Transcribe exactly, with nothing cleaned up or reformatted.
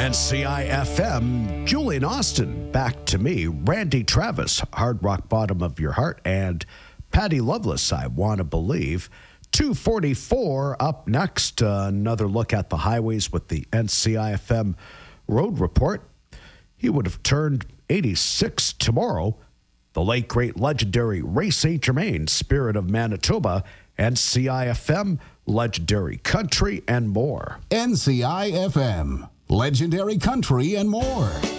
N C I F M, Julian Austin, Back to Me, Randy Travis, Hard Rock Bottom of Your Heart, and Patty Loveless, I Want to Believe. two forty-four up next, uh, another look at the highways with the N C I F M Road Report. He would have turned eighty-six tomorrow. The late, great, legendary Ray Saint Germain, Spirit of Manitoba, N C I F M, Legendary Country, and more. N C I F M, Legendary Country, and more.